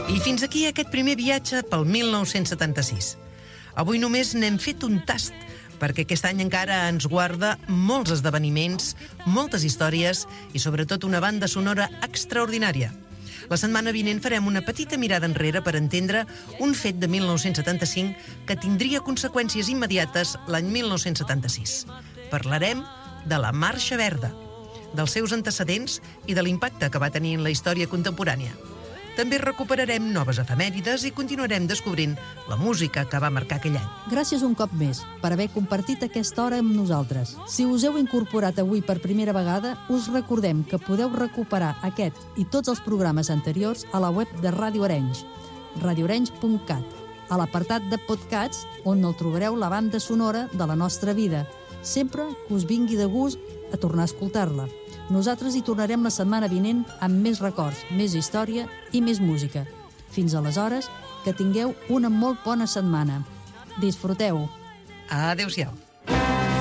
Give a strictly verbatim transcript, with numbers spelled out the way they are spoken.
I fins aquí aquest primer viatge pel mil nou-cents setanta-sis. Avui només n'hem fet un tast, perquè aquest any encara ens guarda molts esdeveniments, moltes històries i sobretot una banda sonora extraordinària. La setmana vinent farem una petita mirada enrere per entendre un fet de mil nou-cents setanta-cinc que tindria conseqüències immediates l'any mil nou-cents setanta-sis. Parlarem de la Marxa Verda, dels seus antecedents i de l'impacte que va tenir en la història contemporània. També recuperarem noves efemèrides i continuarem descobrint la música que va marcar aquell any. Gràcies un cop més per haver compartit aquesta hora amb nosaltres. Si us heu incorporat avui per primera vegada, us recordem que podeu recuperar aquest i tots els programes anteriors a la web de Ràdio Arenys, radio arenys punt cat, a l'apartat de podcasts, on el trobareu la banda sonora de la nostra vida, sempre que us vingui de gust a tornar a escoltar-la. Nosaltres hi tornarem la setmana vinent amb més records, més història i més música. Fins aleshores, que tingueu una molt bona setmana. Disfruteu. Adéu-siau.